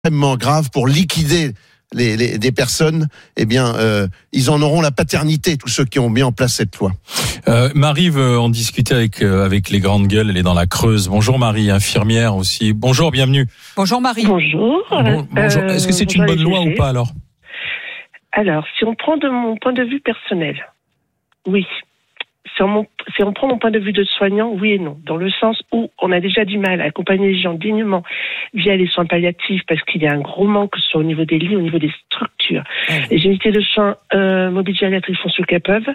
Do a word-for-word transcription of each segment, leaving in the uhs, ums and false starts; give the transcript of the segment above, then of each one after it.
extrêmement grave pour liquider les, les des personnes, eh bien, euh, ils en auront la paternité, tous ceux qui ont mis en place cette loi. Euh, Marie veut en discuter avec euh, avec les grandes gueules. Elle est dans la Creuse. Bonjour Marie, infirmière aussi. Bonjour, bienvenue. Bonjour Marie. Bonjour. Bon, bonjour. Est-ce que c'est euh, une bonne loi ou pas alors? Alors, si on prend de mon point de vue personnel, oui. Si on, si on prend mon point de vue de soignant, oui et non. Dans le sens où on a déjà du mal à accompagner les gens dignement via les soins palliatifs parce qu'il y a un gros manque soit au niveau des lits, au niveau des structures. Mmh. Les unités de soins euh, mobiles gériatriques font ce qu'elles peuvent.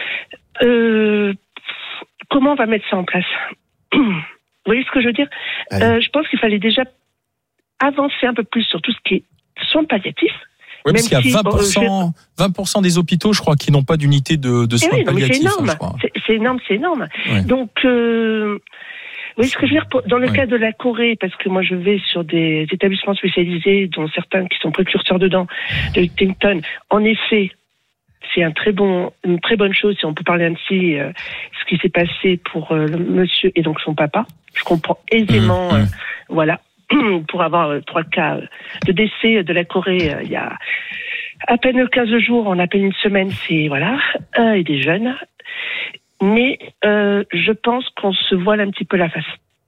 Euh, comment on va mettre ça en place? Vous voyez ce que je veux dire? euh, Je pense qu'il fallait déjà avancer un peu plus sur tout ce qui est soins palliatifs. Oui, parce qu'il y a vingt pour cent, bon, je... vingt pour cent des hôpitaux, je crois, qui n'ont pas d'unité de, de soins oui, palliatifs. C'est énorme, hein, c'est, c'est énorme, c'est énorme. Ouais. Donc, euh, vous voyez ce que je veux dire? Dans le ouais. cas de la Corée, parce que moi je vais sur des établissements spécialisés, dont certains qui sont précurseurs dedans, de Huntington, en effet, c'est un très bon, une très bonne chose, si on peut parler ainsi, euh, ce qui s'est passé pour euh, le monsieur et donc son papa. Je comprends aisément, mmh, mmh. Euh, voilà. Pour avoir euh, trois cas de décès de la Corée euh, il y a à peine quinze jours, en à peine une semaine, c'est voilà, un et des jeunes. Mais euh, je pense qu'on se voile un petit peu la face.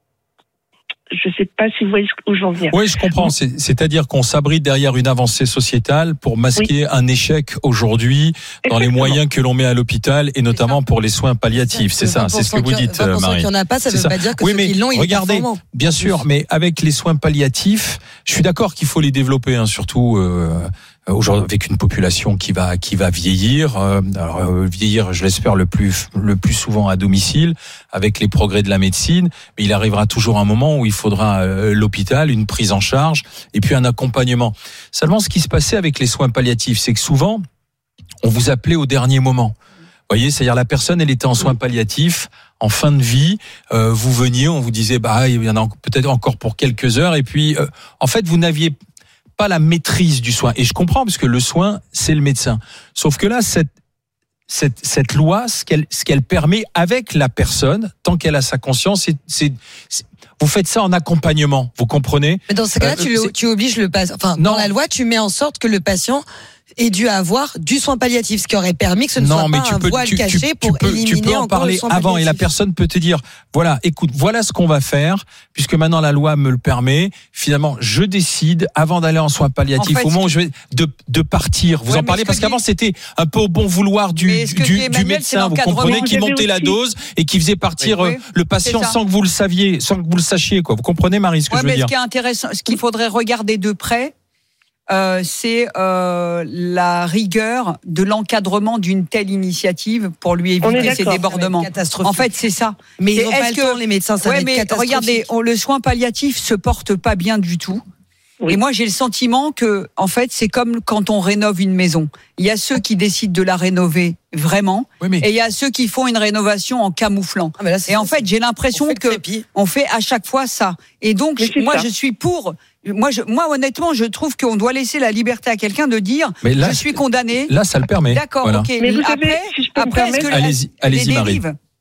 Je ne sais pas si vous voyez où je veux en venir. Oui, je comprends. C'est, c'est-à-dire qu'on s'abrite derrière une avancée sociétale pour masquer oui. un échec aujourd'hui dans Exactement. Les moyens que l'on met à l'hôpital et notamment pour les soins palliatifs. C'est ça, c'est ce que vous dites, Marie. vingt pour cent qu'il n'y en a pas, ça ne veut ça. pas dire que oui, ceux mais qui l'ont, ils regardez, sont bien sûr, mais avec les soins palliatifs, je suis d'accord qu'il faut les développer, hein, surtout euh, aujourd'hui avec une population qui va qui va vieillir. Euh, alors euh, vieillir, je l'espère le plus le plus souvent à domicile, avec les progrès de la médecine. Mais il arrivera toujours un moment où il faudra euh, l'hôpital, une prise en charge et puis un accompagnement. Seulement, ce qui se passait avec les soins palliatifs, c'est que souvent on vous appelait au dernier moment. Vous voyez, c'est-à-dire la personne, elle était en soins palliatifs, en fin de vie, euh, vous veniez, on vous disait, bah il y en a peut-être encore pour quelques heures, et puis euh, en fait vous n'aviez pas la maîtrise du soin. Et je comprends, parce que le soin, c'est le médecin. Sauf que là, cette, cette, cette loi, ce qu'elle, ce qu'elle permet avec la personne, tant qu'elle a sa conscience, c'est, c'est, c'est vous faites ça en accompagnement, vous comprenez? Mais dans ce cas-là, euh, tu, le, tu obliges le patient. Enfin, non. Dans la loi, tu mets en sorte que le patient ait dû avoir du soin palliatif, ce qui aurait permis que ce ne non, soit mais pas tu un peux, voile tu, caché tu, pour tu peux, éliminer tu peux en encore parler le soin avant palliatif. Et la personne peut te dire, voilà, écoute, voilà ce qu'on va faire, puisque maintenant la loi me le permet. Finalement, je décide avant d'aller en soins palliatifs, en fait, au moment où je vais de, de partir. Vous ouais, en parlez parce qu'avant c'était un peu au bon vouloir du, du, du, Emmanuel, du médecin, vous comprenez, qui montait la dose et qui faisait partir oui, oui, le patient sans que vous le saviez, sans que vous le sachiez, quoi. Vous comprenez, Marie, ce que ouais, je veux mais dire? Ce qui est intéressant, ce qu'il faudrait regarder de près, Euh, c'est euh, la rigueur de l'encadrement d'une telle initiative pour lui éviter ces débordements. En fait, c'est ça. Mais c'est, ils n'ont pas le que, temps, les médecins, ça ouais, va être mais catastrophique. Regardez, on, le soin palliatif se porte pas bien du tout. Oui. Et moi, j'ai le sentiment que, en fait, c'est comme quand on rénove une maison. Il y a ceux qui décident de la rénover vraiment, oui, mais... et il y a ceux qui font une rénovation en camouflant. Ah, là, et ça, en fait, j'ai l'impression on que on fait à chaque fois ça. Et donc, moi, ça. je suis pour. Moi, je, moi, honnêtement, je trouve qu'on doit laisser la liberté à quelqu'un de dire mais là, je suis condamné. Là, ça le permet. D'accord, voilà. ok. Mais vous après, avez, si je peux après, me permettre, est-ce que allez-y, allez-y, Marie.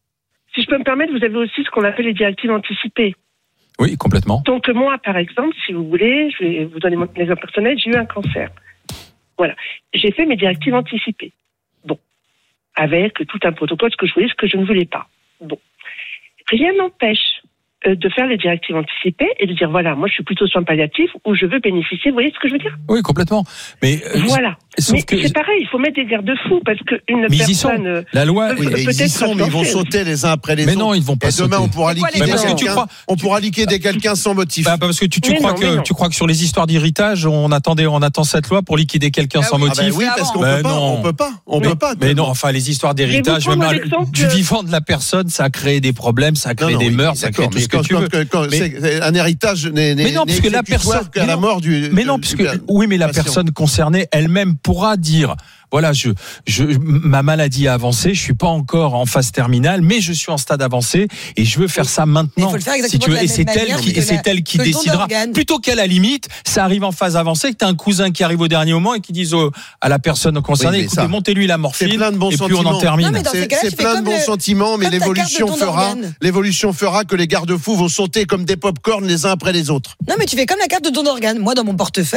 Si je peux me permettre, vous avez aussi ce qu'on appelle les directives anticipées. Oui, complètement. Donc moi, par exemple, si vous voulez, je vais vous donner mon exemple personnel, j'ai eu un cancer. Voilà. J'ai fait mes directives anticipées. Bon. Avec tout un protocole, ce que je voulais, ce que je ne voulais pas. Bon. Rien n'empêche de faire les directives anticipées et de dire, voilà, moi je suis plutôt soins palliatifs où je veux bénéficier, vous voyez ce que je veux dire? Oui, complètement. Mais voilà. Mais que... c'est pareil, il faut mettre des garde-fous parce qu'une mais personne... La loi... Oui, mais ils y sont, mais ils vont sauter les uns après les mais autres. Mais non, ils vont pas et demain, sauter. on pourra liquider bah quelqu'un, crois... on pourra liquider quelqu'un sans motif. Bah, parce que tu, tu, crois non, que, tu crois que sur les histoires d'héritage, on attendait, on attend cette loi pour liquider quelqu'un ah, sans oui. motif? Ah bah oui, parce qu'on bah peut pas, on peut pas, on mais, peut pas. Mais non, enfin, les histoires d'héritage, même du vivant de la personne, ça a créé des problèmes, ça a créé des meurtres, ça a créé tout ce que tu veux. Un héritage n'est mais non, puisque la personne qu'à la mort du. Mais non, puisque oui, mais la personne concernée elle-même pourra dire voilà, je, je, ma maladie a avancé, je suis pas encore en phase terminale, mais je suis en stade avancé et je veux faire ça maintenant. Il faut le faire exactement si tu veux. Et c'est elle qui, et c'est elle qui décidera. Plutôt qu'à la limite, ça arrive en phase avancée, que t'as un cousin qui arrive au dernier moment et qui dise au, à la personne concernée, oui, écoutez, ça, montez-lui la morphine, plein de bons et puis sentiments. on en termine. Non, c'est c'est plein de bons le, sentiments, mais l'évolution fera, l'évolution fera que les garde-fous vont sauter comme des pop-corn les uns après les autres. Non, mais tu fais comme la carte de don d'organe. Moi, dans mon portefeuille,